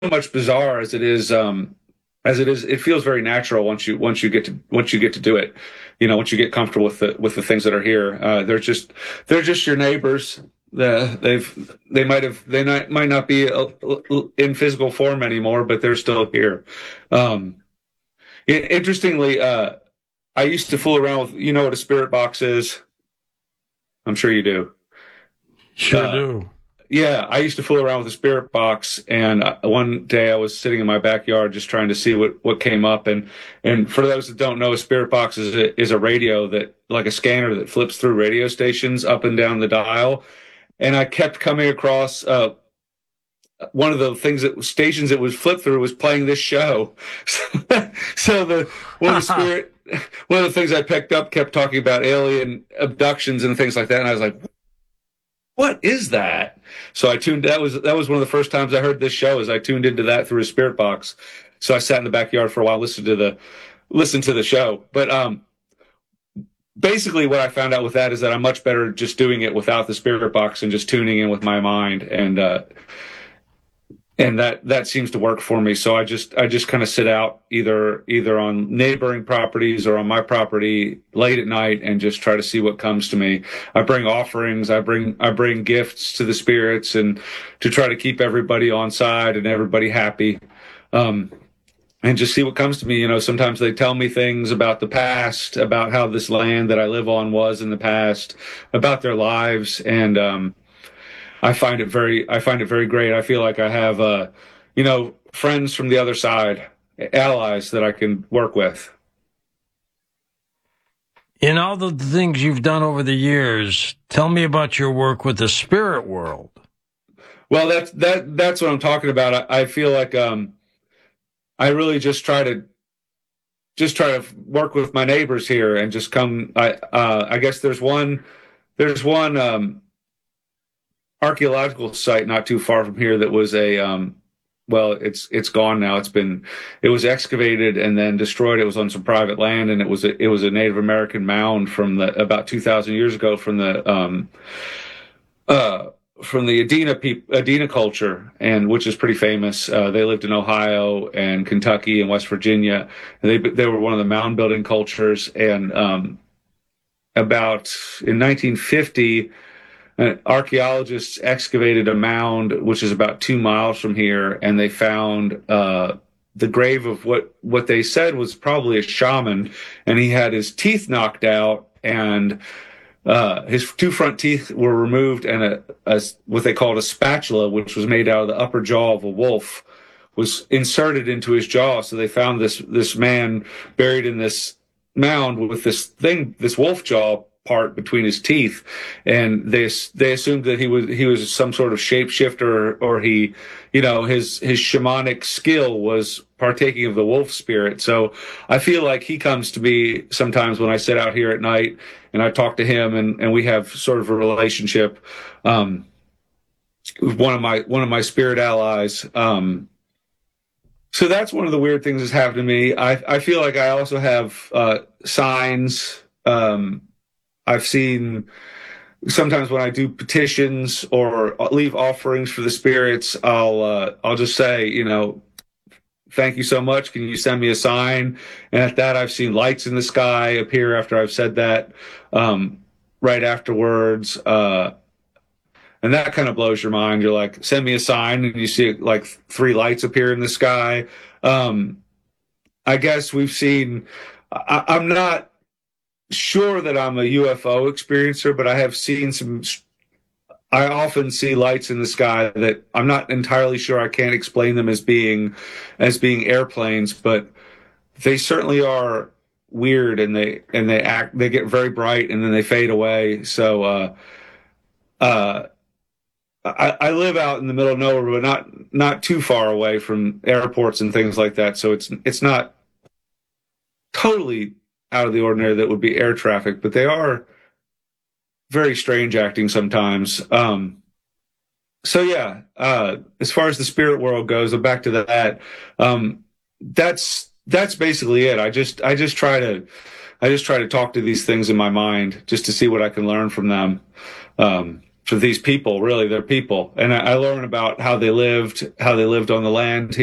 much bizarre as it is, it feels very natural once you get to do it. Once you get comfortable with the things that are here, they're just your neighbors. They might not be in physical form anymore, but they're still here. Um, Interestingly, I used to fool around with, what a spirit box is. I'm sure you do. Sure Uh, do. Yeah, I used to fool around with a spirit box, and one day I was sitting in my backyard just trying to see what came up. And for those that don't know, a spirit box is a radio that, like a scanner that flips through radio stations up and down the dial. And I kept coming across one of the things that stations that was flipped through was playing this show. So the one of the spirit one of the things I picked up kept talking about alien abductions and things like that, and I was like, what is that? So I tuned. That was one of the first times I heard this show. Is I tuned into that through a spirit box. So I sat in the backyard for a while, listened to the show. But basically, what I found out with that is that I'm much better just doing it without the spirit box and just tuning in with my mind, and that seems to work for me. So I just kind of sit out either on neighboring properties or on my property late at night and just try to see what comes to me. I bring offerings, I bring gifts to the spirits, and to try to keep everybody on side and everybody happy. Um, and just see what comes to me. Sometimes they tell me things about the past, about how this land that I live on was in the past, about their lives, and I find it very great. I feel like I have friends from the other side, allies that I can work with. In all the things you've done over the years, tell me about your work with the spirit world. Well, that's what I'm talking about. I feel like I really just try to work with my neighbors here and just come. I guess there's one archaeological site not too far from here that was well, it's gone now. It was excavated and then destroyed. It was on some private land, and it was a Native American mound from the about 2,000 years ago uh, from the Adena culture, and which is pretty famous. They lived in Ohio and Kentucky and West Virginia. And they were one of the mound building cultures. And about in 1950, archaeologists excavated a mound which is about 2 miles from here, and they found the grave of what they said was probably a shaman, and he had his teeth knocked out, and his two front teeth were removed, and what they called a spatula, which was made out of the upper jaw of a wolf, was inserted into his jaw. So they found this man buried in this mound with this wolf jaw part between his teeth, and they assumed that he was some sort of shapeshifter, or his shamanic skill was partaking of the wolf spirit. So I feel like he comes to me sometimes when I sit out here at night and I talk to him, and we have sort of a relationship. With one of my spirit allies. So that's one of the weird things that's happened to me. I feel like I also have signs. I've seen sometimes when I do petitions or leave offerings for the spirits, I'll just say, thank you so much. Can you send me a sign? And at that, I've seen lights in the sky appear after I've said that. Right afterwards, and that kind of blows your mind. You're like, send me a sign, and you see like three lights appear in the sky. Um, I guess we've seen. I'm not sure that I'm a UFO experiencer, but I have seen some. I often see lights in the sky that I'm not entirely sure. I can't explain them as being airplanes, but they certainly are weird, and they get very bright and then they fade away. So uh, I live out in the middle of nowhere, but not too far away from airports and things like that. So it's not totally out of the ordinary that would be air traffic, but they are very strange acting sometimes. So yeah, as far as the spirit world goes, back to that. That's basically it. I just try to talk to these things in my mind just to see what I can learn from them. these people. Really, they're people, and I learn about how they lived on the land